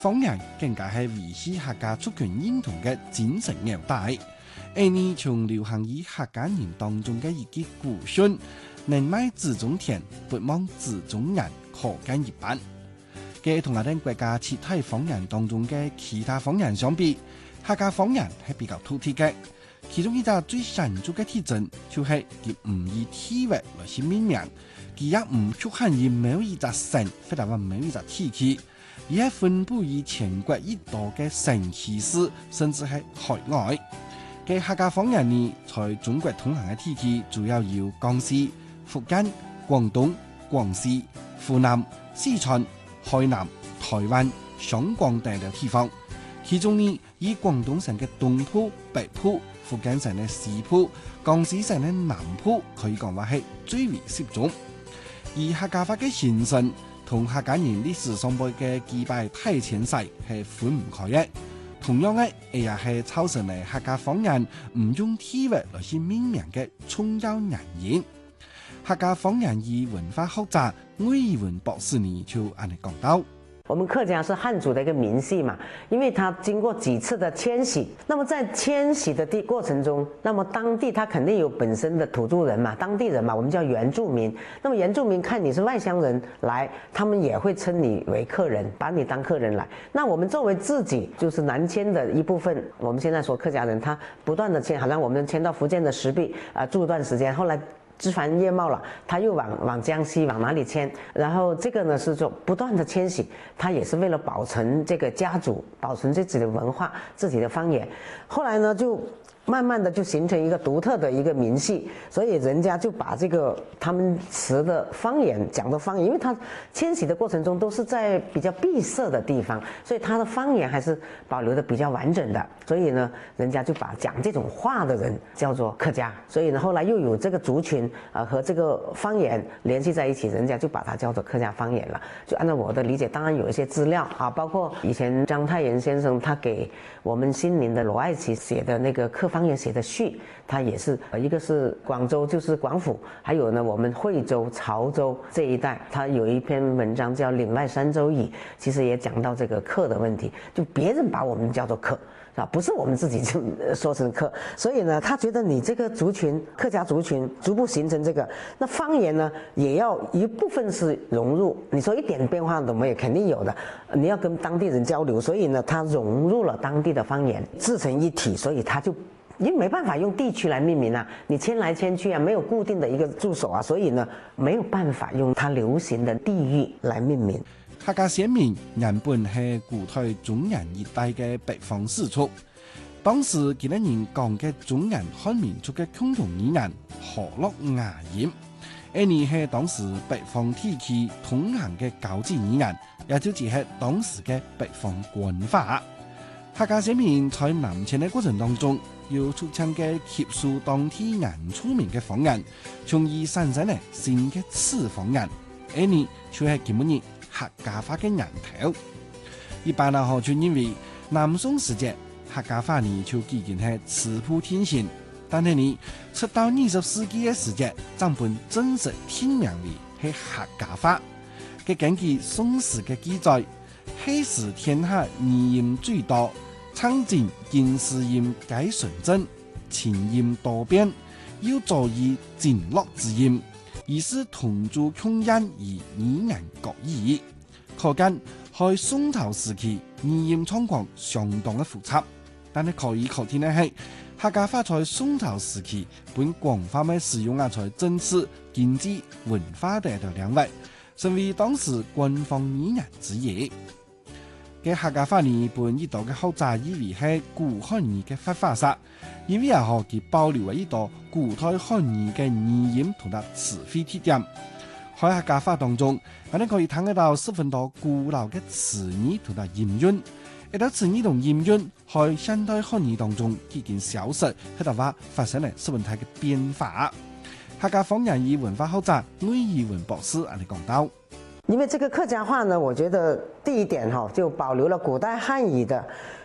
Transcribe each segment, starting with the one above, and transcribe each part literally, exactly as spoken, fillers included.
方言更加係維繫客家族群認同嘅精神紐帶。而呢從流行於客家人當中嘅一句古訓，能賣子中田，不忘子中人，可見一斑。嘅同我哋國家其他方言當中嘅其他方言相比，客家方言係比較突出嘅。其中一個最顯著嘅特徵就係佢唔以地域來去命名，佢也唔局限於某一個省或者話某一個地區，而係分布於全國一多嘅省區市，甚至係海外。嘅客家方言呢，在中國通行嘅地區主要有江西、福建、廣東、廣西、湖南、四川、海南、台灣、香港等嘅地方。其中呢，以廣東省嘅東部、北部、福建省嘅西部、江西省嘅南部，可以講話係最為適中。而客家話嘅形成同客家人歷史上邊嘅幾百大遷徙係分唔開嘅。同樣嘅，亦係造成嚟客家方言唔用地域來去命名嘅重要原因。客家方言與文化學者魏以文博士呢就按你講到。 我們客家是漢族的一個民系嘛，因為它經過幾次的遷徙，那麼在遷徙的地過程中，那麼當地它肯定有本身的土著人嘛，當地人嘛，我們叫原住民。那麼原住民看你是外鄉人來，他們也會稱你為客人，把你當客人來。那我們作為自己就是南遷的一部分，我們現在說客家人，他不斷的遷，好像我們遷到福建的石壁啊、呃，住一段時間，後來枝繁葉茂了，他又往往江西往哪裡遷？然後這個呢是說不斷的遷徙，他也是為了保存這個家族，保存自己的文化、自己的方言。後來呢就慢慢的就形成一個獨特的一個民系，所以人家就把這個他們詞的方言講的方言，因為他遷徙的過程中都是在比較閉塞的地方，所以他的方言還是保留的比較完整的。所以呢，人家就把講這種話的人叫做客家。所以呢，後來又有這個族群啊、呃、和這個方言聯繫在一起，人家就把它叫做客家方言了。就按照我的理解，當然有一些資料啊，包括以前章太炎先生他給我們新民的羅愛琪寫的那個客方言寫的序，他也是一個是廣州，就是廣府，還有呢我們惠州、潮州這一帶，他有一篇文章叫《嶺外三州語》，其實也講到這個客的問題，就別人把我們叫做客，是吧？不是我們自己就說成客。所以呢，他覺得你這個族群，客家族群逐步形成這個，那方言呢也要一部分是融入，你說一點變化都沒有，肯定有的，你要跟當地人交流，所以呢他融入了當地的方言，自成一體，所以他就因為沒辦法用地區來命名啊，你遷來遷去啊，沒有固定的一個駐守啊，所以呢沒有辦法用它流行的地域來命名。 客家先民原本係古代中原一帶嘅北方氏族，當時幾多人講嘅中原漢民族嘅共同語言河洛雅言，而呢係當時北方地區通行嘅交際語言，也就只係當時嘅北方官話。客家先民在南遷嘅過程當中，要出現嘅吸收當地原住民嘅方言，從而產生咧新嘅次方言，而呢就係基本上客家話嘅源頭。一般人就認為南宋時節客家話呢就已經係詞普天行，但係呢出到二十世紀嘅時節，正本正式天名為係客家話。嘅根據宋史嘅記載，係時天下二音最多，唱盡近似音皆純正，前音多變，又早以漸落之音，而是同族共音而語言各異。可見喺宋朝時期，二音狀況相當嘅複雜。但係可以確定嘅係，客家話在宋朝時期本廣泛嘅使用啊，在政治、經濟、文化等嘅領域，成為當時官方語言之一。嘅客家話呢，本一道嘅學者以為係古漢語嘅發法式，因為也可以保留咗一道古代漢語嘅語音同埋詞彙特點。喺客家話當中，我哋可以睇得到十分多古老嘅詞語同埋音韻，一啲詞語同音韻喺現代漢語當中已經消失，喺度話發生咗十分大嘅變化。客家方言與文化學者魏以文博士嚟講到。 因為這個客家話呢，我覺得第一點哈，就保留了古代漢語的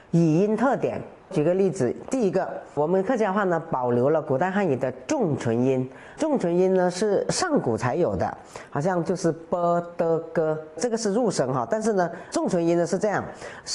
语音特点。举个例子，第一个，我们客家话呢保留了古代汉语的重唇音，重唇音呢是上古才有的，好像就是 b 的 g， 这个是入声哈，但是呢重唇音呢是这样。